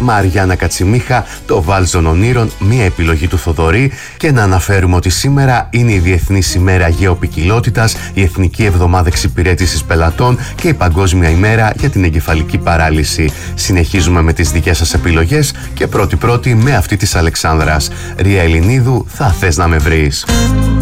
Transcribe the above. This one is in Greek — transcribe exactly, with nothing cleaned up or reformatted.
Μαριάννα Κατσιμίχα, το Βάλτζον Ονείρων, μια επιλογή του Θοδωρή. Και να αναφέρουμε ότι σήμερα είναι η Διεθνής ημέρα Γεωπικιλότητας, η Εθνική Εβδομάδα Εξυπηρέτησης Πελατών και η Παγκόσμια ημέρα για την εγκεφαλική παράλυση. Συνεχίζουμε με τις δικές σας επιλογές και πρώτη-πρώτη με αυτή της Αλεξάνδρας. Ρία Ελληνίδου, θα θες να με βρεις.